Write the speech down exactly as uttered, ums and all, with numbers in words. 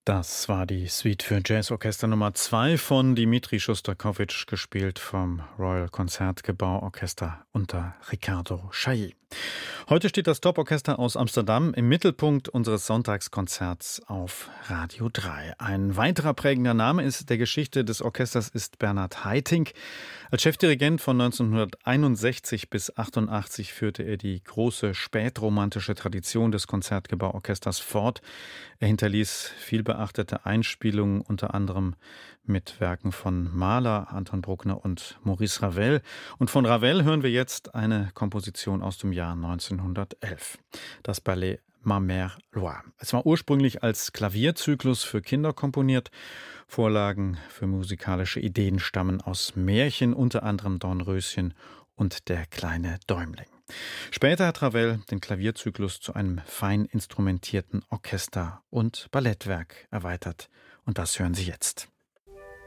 Das war die Suite für Jazzorchester Nummer zwei von Dimitri Schostakowitsch, gespielt vom Royal Konzertgebauorchester unter Riccardo Chailly. Heute steht das Top-Orchester aus Amsterdam im Mittelpunkt unseres Sonntagskonzerts auf Radio drei. Ein weiterer prägender Name ist der Geschichte des Orchesters ist Bernhard Haitink. Als Chefdirigent von neunzehnhunderteinundsechzig bis achtundachtzig führte er die große spätromantische Tradition des Konzertgebauorchesters fort. Er hinterließ vielbeachtete Einspielungen, unter anderem mit Werken von Mahler, Anton Bruckner und Maurice Ravel. Und von Ravel hören wir jetzt eine Komposition aus dem Jahr neunzehnhundertelf. Das Ballet Ma Mère Loire. Es war ursprünglich als Klavierzyklus für Kinder komponiert. Vorlagen für musikalische Ideen stammen aus Märchen, unter anderem Dornröschen und Der kleine Däumling. Später hat Ravel den Klavierzyklus zu einem fein instrumentierten Orchester- und Ballettwerk erweitert. Und das hören Sie jetzt.